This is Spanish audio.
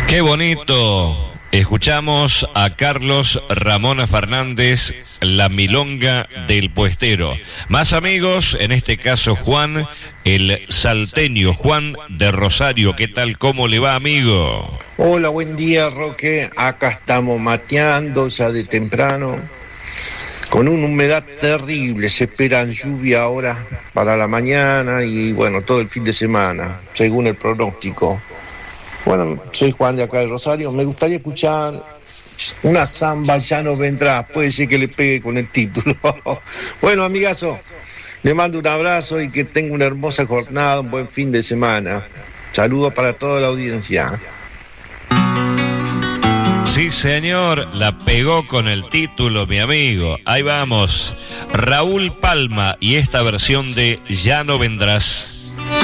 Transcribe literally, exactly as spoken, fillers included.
Qué bonito. Escuchamos a Carlos Ramona Fernández, La Milonga del Puestero. Más amigos, en este caso Juan, el salteño Juan de Rosario. ¿Qué tal? ¿Cómo le va, amigo? Hola, buen día, Roque. Acá estamos mateando ya de temprano, con una humedad terrible. Se esperan lluvia ahora para la mañana y bueno, todo el fin de semana, según el pronóstico. Bueno, soy Juan de acá de Rosario. Me gustaría escuchar una samba, Ya no vendrás. Puede ser que le pegue con el título. Bueno, amigazo, le mando un abrazo y que tenga una hermosa jornada, un buen fin de semana. Saludos para toda la audiencia. Sí, señor, la pegó con el título, mi amigo. Ahí vamos. Raúl Palma y esta versión de Ya no vendrás.